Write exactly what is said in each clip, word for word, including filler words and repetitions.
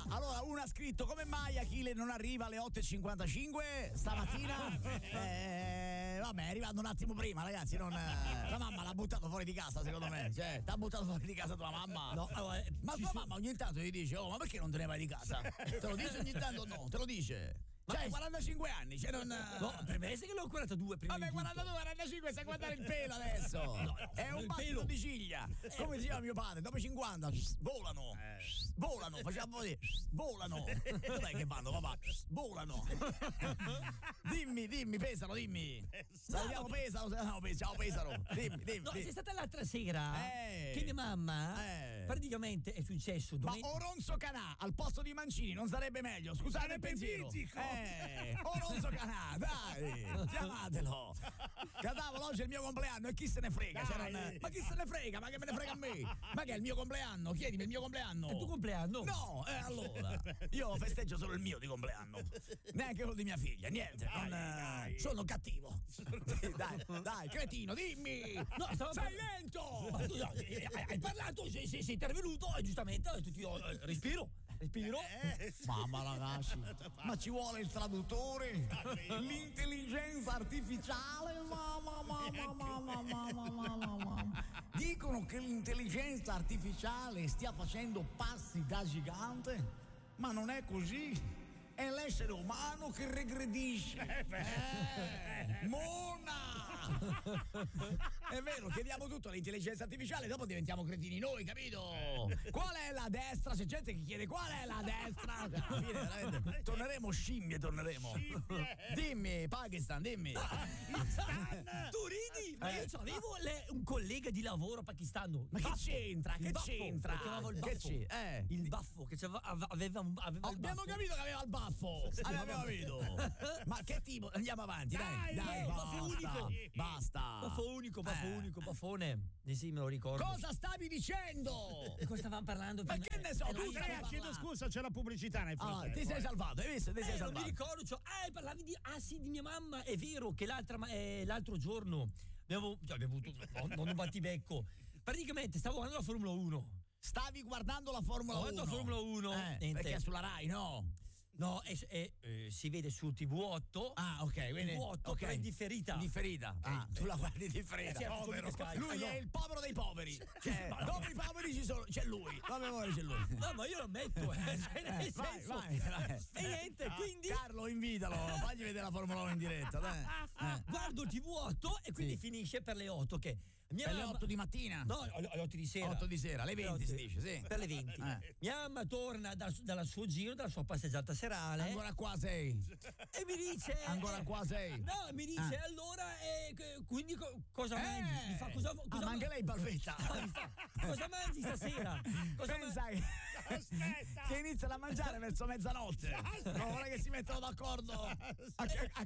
allora uno ha scritto: come mai Achille non arriva alle otto e cinquantacinque stamattina? eh, vabbè, è arrivato un attimo prima, ragazzi. Non, la mamma l'ha buttato fuori di casa, secondo me. Cioè, t'ha buttato fuori di casa tua mamma. No, allora, ma tua sono... mamma ogni tanto gli dice: oh, ma perché non te ne vai di casa? Te lo dice ogni tanto? No, te lo dice. C'hai quarantacinque anni, cioè non. No, per me è che l'ho quarantadue prima. Vabbè, quarantadue, quarantacinque, stai a guardare il pelo adesso. No, no, è un battito di ciglia. Come diceva mio padre, dopo cinquanta volano. Eh. Volano, facciamo così. Volano. Dov'è che vanno, papà? Volano. Dimmi, dimmi, pesano, dimmi. Salutiamo Pesaro, no, ciao Pesaro. Dimmi, dimmi. No, dimmi. c'è stata l'altra sera eh. che mia mamma eh. praticamente è successo. Domen- Ma Oronzo Canà al posto di Mancini non sarebbe meglio? Scusate il pensiero. Eh, Oronzo Canà, dai, chiamatelo. Cadavolo, oggi è il mio compleanno e chi se ne frega? Cioè, non, ma chi se ne frega? Ma che me ne frega a me? Ma che è il mio compleanno? Chiedimi il mio compleanno. È il tuo compleanno? No, eh, allora. Io festeggio solo il mio di compleanno. Neanche quello di mia figlia, niente. Non, dai, sono cattivo. Dai, dai, cretino, dimmi. No, stavo sei par- lento. Ma tu, no, hai parlato, sei, sei, sei intervenuto e giustamente ho detto io eh, respiro. Respiro. Eh, mamma ragazzi, ma ci vuole il traduttore, l'intelligenza artificiale, mamma, mamma, mamma, mamma, mamma, mamma. Dicono che l'intelligenza artificiale stia facendo passi da gigante, ma non è così. È l'essere umano che regredisce. Eh, Mona! È vero, chiediamo tutto all'intelligenza artificiale, dopo diventiamo cretini noi, capito? Qual è la destra? C'è gente che chiede qual è la destra? Alla fine, veramente, torneremo scimmie, torneremo. Scimmie. Dimmi, Pakistan, dimmi. Tu ridi? Ma io avevo le, un collega di lavoro pakistano. Ma che c'entra? Che baffo, c'entra? Il che baffo, c'è? Eh. il baffo che aveva, aveva, aveva oh, il abbiamo baffo. capito che aveva il baffo. Sì, abbiamo capito. Ma che tipo? Andiamo avanti, dai. Dai, dai, baffo basta. unico. Basta. Baffo unico, baffo eh. unico, baffone. Eh sì, me lo ricordo. Cosa stavi dicendo? Cosa stavamo parlando? Ma che ne so, eh, tu stai chiedo scusa, c'è la pubblicità nel frattempo. Ah, ti sei salvato, hai visto? Ti sei eh, salvato. Non mi ricordo, cioè, eh, parlavi di ah sì, di mia mamma. È vero che l'altra, eh, l'altro giorno abbiamo, cioè, abbiamo avuto non, non un battibecco. Praticamente stavo guardando la Formula uno. Stavi guardando la Formula uno? Guardando la Formula uno. Eh, perché è sulla Rai, no? No, è, è, eh, si vede su T V otto. Ah, ok, quindi T V otto, okay. Però in differita. Differita. Ah, tu la guardi differita. Eh, certo, povero. Sky. Lui eh, è no. il povero dei poveri. Cioè, no. dopo i poveri ci sono, c'è lui. Dopo i poveri c'è lui. No, ma io lo metto, eh. Cioè, nel eh, vai, senso. vai, vai. E niente, Ah, quindi. Carlo, invitalo, fagli vedere la Formula uno in diretta. Dai. Eh. Guardo T V otto e quindi sì. Finisce per le otto. Che mia per mamma... le otto di mattina? No, alle otto di sera. otto di sera, alle venti si dice, sì. Per le venti. Eh. Mia mamma torna da, dal suo giro, dalla sua passeggiata serale. Ancora qua sei. E mi dice. Ancora qua sei. No, mi dice ah. allora, eh, quindi co- cosa eh. mangi? Mi fa cosa, cosa ah, ma anche lei balbetta. Cosa mangi stasera? Cosa Pensa man- che, Aspetta. che iniziano a mangiare verso mezzanotte. Aspetta. Non vorrei che si mettono d'accordo. A, a,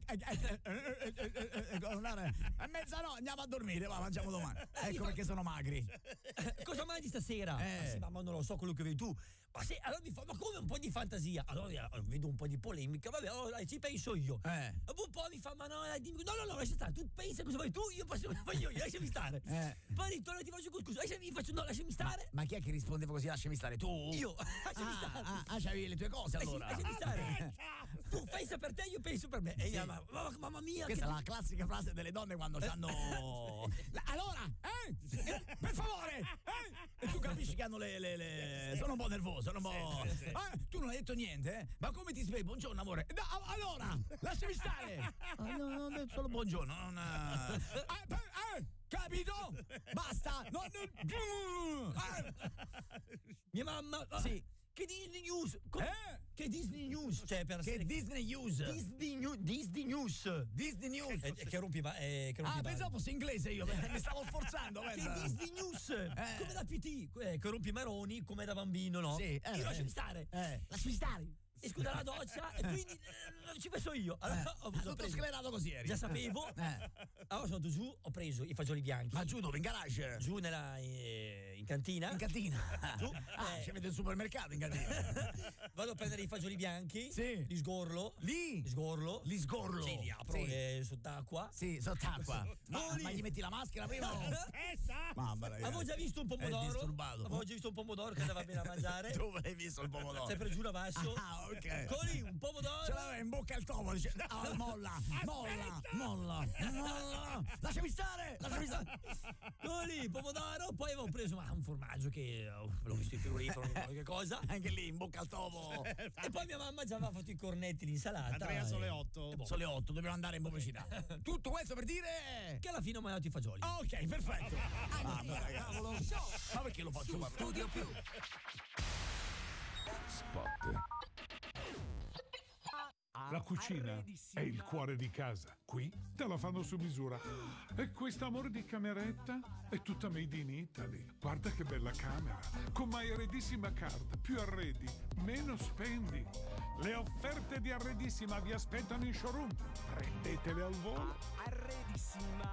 a mezzanotte andiamo a dormire, va, mangiamo domani. Ecco perché sono magri. Cosa mangi stasera? Eh. Ma sì, mamma, non lo so quello che vedi tu. Ma sì, allora mi fa, ma come un po' di fantasia? Allora vedo un po' di polemica, vabbè, allora ci penso io. Eh. Dopo un po' mi fa, ma no, dimmi, no, no, no, lascia stare, tu pensa cosa vuoi tu, io posso cosa voglio io, lasciami stare. Eh. Poi ritorno e ti faccio scusa, lasciami, faccio, no, lasciami stare. Ma, ma chi è che rispondeva così, lasciami stare? Tu? Io, lasciami ah, stare. Ah, ah, c'avevi le tue cose allora. Lasciami, lasciami stare. Tu pensa per te, io penso per me. E sì. mamma, mamma mia. Questa che... è la classica frase delle donne quando hanno. Allora, eh? Per favore, eh? E tu capisci che hanno le. le, le... Sono un po' nervoso, sono un po'. Sì, sì. Ah, tu non hai detto niente, eh? Ma come ti spieghi? Buongiorno, amore. No, allora, lasciami stare. Ah, no, non ho detto solo buongiorno, non. Ah, eh, capito? Basta! Non. Ah. Mia mamma. Sì. Che Disney News? Com- eh? Che Disney News? Cioè per che Disney News? Disney, New- Disney News. Disney News. Eh, che rompi ma eh, che rompi Ah, pensavo fosse inglese io, mi stavo sforzando. Che Disney News? Eh. Come da P T, eh, che rompi maroni come da bambino, no? Sì, eh, io eh. lasciami stare. Eh. Lasciami stare. Esco dalla doccia e quindi eh, ci penso io. Allora, eh, ho, ho tutto preso. sclerato così eri. Già sapevo. Eh. Allora sono andato giù, ho preso i fagioli bianchi. Ma giù dove? In garage? Giù nella, eh, in cantina. In cantina? Giù. Ah, eh. ci avete il supermercato in cantina. Vado vado a prendere i fagioli bianchi, Sì. li sgorlo, Lì? li sgorlo, Li sgorlo. sì, li apro Sì. eh, sott'acqua. Sì, sott'acqua. Ma, Lì. ma gli metti la maschera prima? Testa! Mamma ragazzi. Avevo già visto un È pomodoro. disturbato. Avevo già visto un pomodoro che andava bene a mangiare. Dove l'hai visto il pomodoro? Sempre giù da basso. Ah, ok. Così, un pomodoro. Ce l'aveva in bocca il topo, dice, ah, molla, molla, molla, molla, lasciami stare, lasciami stare. Così, pomodoro. Poi avevo preso ma, un formaggio che oh, l'ho visto in frigorifero, non so che cosa. Anche lì in bocca al topo. E poi mia mamma già aveva fatto i cornetti, l'insalata. Andrea, sono le e- otto. e boh. Sono le otto, dobbiamo andare in pubblicità. Tutto questo per dire... Che alla fine ho mangiato i fagioli. Ok, perfetto. Ah, ma ragazzi. Ma perché lo faccio parlare? Studio Più. Spot. La cucina è il cuore di casa. Qui te la fanno su misura. E questo amore di cameretta è tutta made in Italy. Guarda che bella camera. Con My Arredissima Card. Più arredi, meno spendi. Le offerte di Arredissima vi aspettano in showroom. Prendetele al volo. Arredissima.